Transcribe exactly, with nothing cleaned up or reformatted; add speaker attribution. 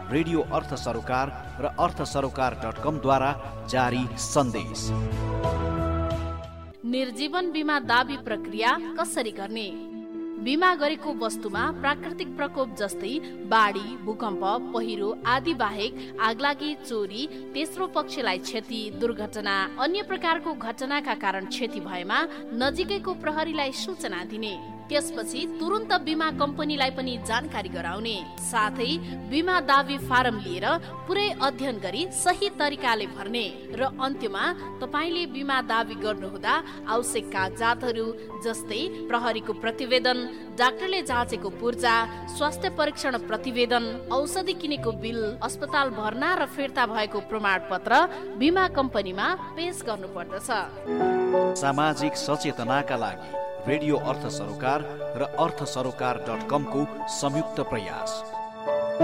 Speaker 1: Radio अर्थ सरोकार र अर्थ सरोकार डट कम द्वारा जारी सन्देश।
Speaker 2: निर्जीवन बिमा दाबी प्रक्रिया कसरी गर्ने? बिमा गरेको वस्तुमा प्राकृतिक प्रकोप जस्तै बाढी, भूकम्प, पहिरो आदि बाहेक आगलागी, चोरी, तेस्रो पक्षलाई क्षति, दुर्घटना, अन्य प्रकारको घटनाका कारण क्षति भएमा नजिकैको प्रहरीलाई सूचना दिने, त्यसपछि तुरुन्त बिमा कम्पनीलाई पनि जानकारी गराउने, साथै बिमा दावी फारम लिएर पुरै अध्ययन गरी सही तरिकाले भर्ने र अन्त्यमा तपाईले बिमा दावी गर्नुहुँदा आवश्यक कागजातहरू जस्तै प्रहरीको प्रतिवेदन, डाक्टरले जाँचेको पूर्जा, स्वास्थ्य परीक्षण प्रतिवेदन, औषधि किनेको बिल, अस्पताल भर्ना र फिर्ता भएको प्रमाणपत्र बिमा कम्पनीमा पेश गर्नुपर्दछ।
Speaker 1: सामाजिक सचेतनाका लागि रेडियो अर्थ सरोकार र अर्थ सरोकार डट कम को संयुक्त प्रयास।